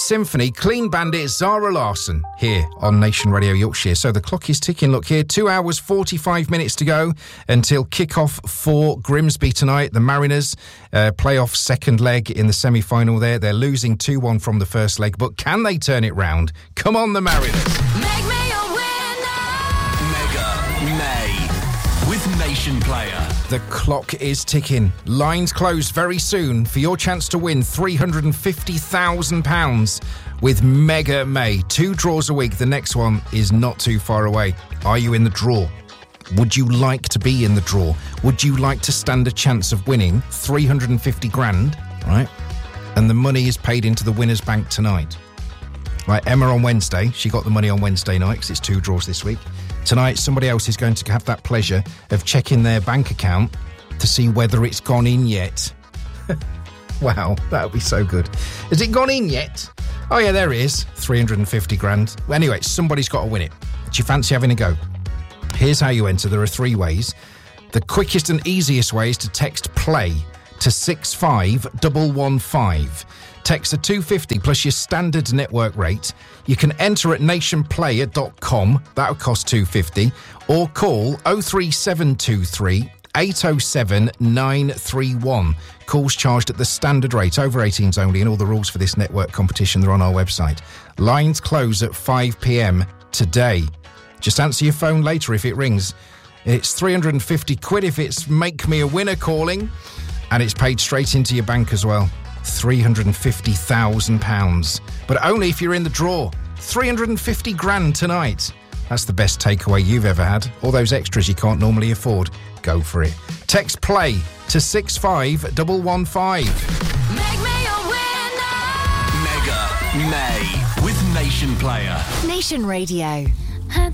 Symphony, Clean Bandit, Zara Larsson here on Nation Radio Yorkshire. So the clock is ticking. Look here, 2 hours, 45 minutes to go until kick-off for Grimsby tonight. The Mariners play off second leg in the semi-final there. They're losing 2-1 from the first leg, but can they turn it round? Come on, the Mariners. Make me a winner. Mega May with Nation Player. The clock is ticking. Lines closed very soon for your chance to win £350,000 with Mega May. 2 draws a week. The next one is not too far away. Are you in the draw? Would you like to be in the draw? Would you like to stand a chance of winning 350 grand, right? And the money is paid into the winner's bank tonight. Right, Emma on Wednesday, she got the money on Wednesday night because it's 2 draws this week. Tonight, somebody else is going to have that pleasure of checking their bank account to see whether it's gone in yet. Wow, that would be so good. Has it gone in yet? Oh, yeah, there it is. 350 grand. Anyway, somebody's got to win it. Do you fancy having a go? Here's how you enter. There are 3 ways. The quickest and easiest way is to text PLAY to 65115. Text the 250 plus your standard network rate. You can enter at nationplayer.com. That'll cost $2.50. Or call 03723 807 931. Calls charged at the standard rate. Over 18s only, and all the rules for this network competition are on our website. Lines close at 5 p.m. today. Just answer your phone later if it rings. It's 350 quid if it's Make Me a Winner calling, and it's paid straight into your bank as well. £350,000. But only if you're in the draw. 350 grand tonight. That's the best takeaway you've ever had. All those extras you can't normally afford. Go for it. Text PLAY to 65115. Make me a winner. Mega May with Nation Player. Nation Radio. Had